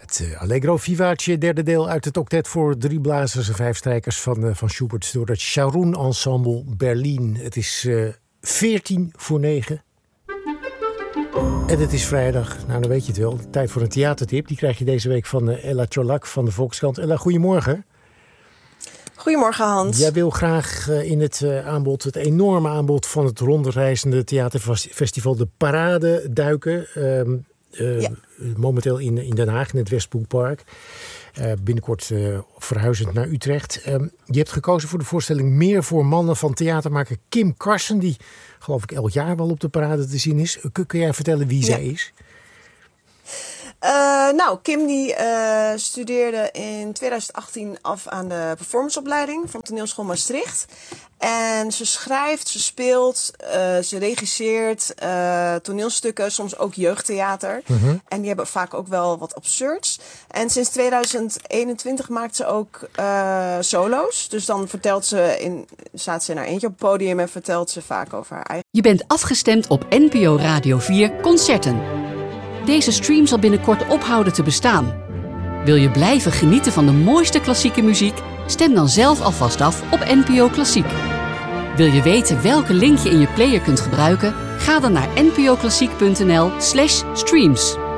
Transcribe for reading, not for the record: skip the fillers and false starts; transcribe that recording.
Het Allegro Vivace, derde deel uit het octet voor 3 blazers en 5 strijkers van Schubert door het Sharon Ensemble Berlin. Het is 9:14. En het is vrijdag. Nou, dan weet je het wel. Tijd voor een theatertip. Die krijg je deze week van Ella Tjolak van de Volkskrant. Ella, goedemorgen. Goedemorgen, Hans. Jij wil graag in het aanbod, het enorme aanbod van het rondreizende theaterfestival De Parade duiken. Momenteel in Den Haag, in het Westpoelpark. Binnenkort verhuizend naar Utrecht. Je hebt gekozen voor de voorstelling Meer voor mannen van theatermaker Kim Carson, die geloof ik elk jaar wel op de parade te zien is. Kun jij vertellen wie zij is? Kim die studeerde in 2018 af aan de performanceopleiding van Toneelschool Maastricht. En ze schrijft, ze speelt, ze regisseert toneelstukken, soms ook jeugdtheater. Mm-hmm. En die hebben vaak ook wel wat absurds. En sinds 2021 maakt ze ook solo's. Dus dan staat ze in haar eentje op het podium en vertelt ze vaak over haar eigen. Je bent afgestemd op NPO Radio 4 Concerten. Deze stream zal binnenkort ophouden te bestaan. Wil je blijven genieten van de mooiste klassieke muziek? Stem dan zelf alvast af op NPO Klassiek. Wil je weten welke link je in je player kunt gebruiken? Ga dan naar npoklassiek.nl/streams.